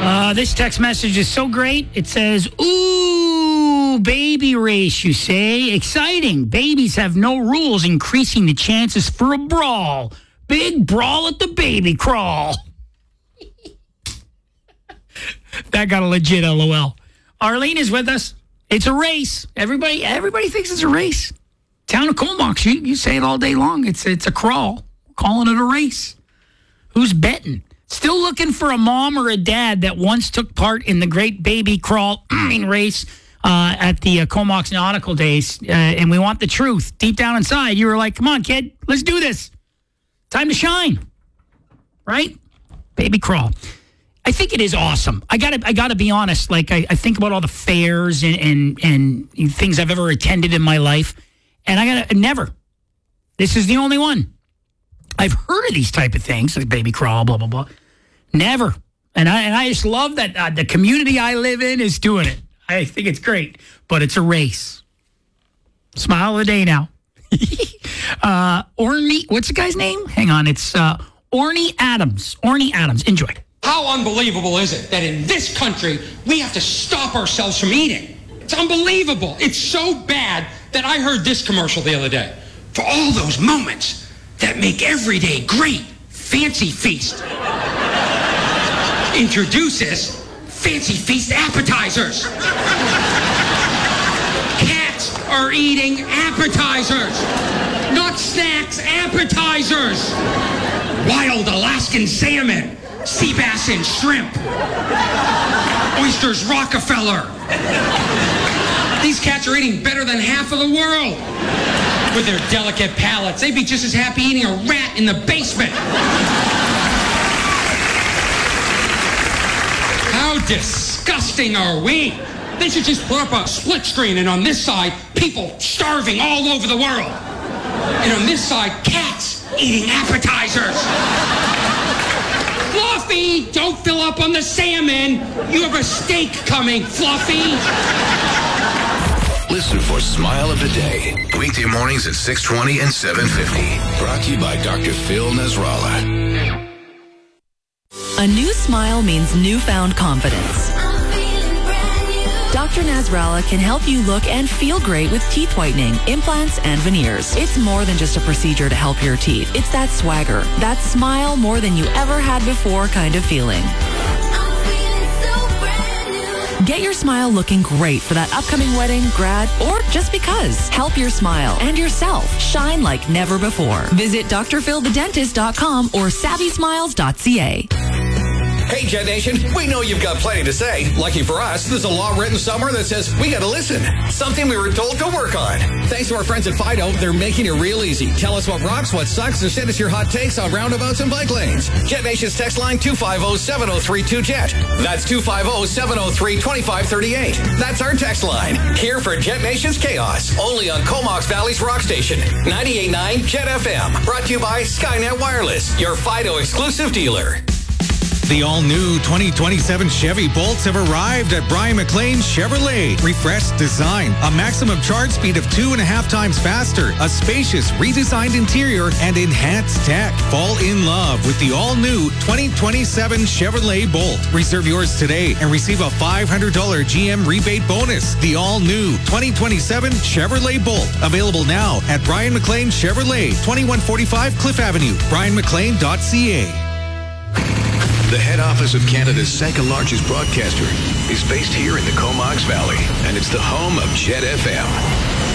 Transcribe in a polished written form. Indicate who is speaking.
Speaker 1: This text message is so great. It says, ooh, baby race, you say. Exciting. Babies have no rules, increasing the chances for a brawl. Big brawl at the baby crawl. That got a legit LOL. Arlene is with us. It's a race. Everybody thinks it's a race. Town of Comox, you say it all day long. It's a crawl. We're calling it a race. Who's betting? Still looking for a mom or a dad that once took part in the great baby crawl race at the Comox Nautical Days, and we want the truth. Deep down inside, you were like, come on, kid, let's do this. Time to shine. Right? Baby crawl. I think it is awesome. I gotta be honest. Like I think about all the fairs and things I've ever attended in my life, and never. This is the only one. I've heard of these type of things, like baby crawl, blah, blah, blah. Never. And I just love that the community I live in is doing it. I think it's great, but it's a race. Smile of the day now. Orny, what's the guy's name? Hang on, it's Orny Adams. Orny Adams, enjoy.
Speaker 2: How unbelievable is it that in this country, we have to stop ourselves from eating? It's unbelievable. It's so bad that I heard this commercial the other day. For all those moments that make every day great, Fancy Feast introduces Fancy Feast appetizers. Cats are eating appetizers, not snacks, appetizers. Wild Alaskan salmon, sea bass and shrimp, oysters Rockefeller. These cats are eating better than half of the world. With their delicate palates, they'd be just as happy eating a rat in the basement. How disgusting are we? They should just put up a split screen, and on this side, people starving all over the world. And on this side, cats eating appetizers. Fluffy, don't fill up on the salmon. You have a steak coming, Fluffy.
Speaker 3: Listen for Smile of the Day. Weekday mornings at 6:20 and 7:50. Brought to you by Dr. Phil Nasrallah.
Speaker 4: A new smile means newfound confidence. Dr. Nasrallah can help you look and feel great with teeth whitening, implants, and veneers. It's more than just a procedure to help your teeth. It's that swagger, that smile more than you ever had before kind of feeling. Get your smile looking great for that upcoming wedding, grad, or just because. Help your smile and yourself shine like never before. Visit drphilthedentist.com or savvysmiles.ca.
Speaker 5: Hey, Jet Nation, we know you've got plenty to say. Lucky for us, there's a law written somewhere that says we got to listen. Something we were told to work on. Thanks to our friends at Fido, they're making it real easy. Tell us what rocks, what sucks, or send us your hot takes on roundabouts and bike lanes. Jet Nation's text line 250-7032-JET. That's 250-703-2538. That's our text line. Here for Jet Nation's Chaos. Only on Comox Valley's Rock Station. 98.9 Jet FM. Brought to you by Skynet Wireless, your Fido exclusive dealer.
Speaker 6: The all-new 2027 Chevy Bolts have arrived at Brian McLean Chevrolet. Refreshed design, a maximum charge speed of 2.5 times faster, a spacious, redesigned interior, and enhanced tech. Fall in love with the all-new 2027 Chevrolet Bolt. Reserve yours today and receive a $500 GM rebate bonus. The all-new 2027 Chevrolet Bolt. Available now at Brian McLean Chevrolet, 2145 Cliff Avenue, brianmclean.ca.
Speaker 3: The head office of Canada's second largest broadcaster is based here in the Comox Valley, and it's the home of Jet FM.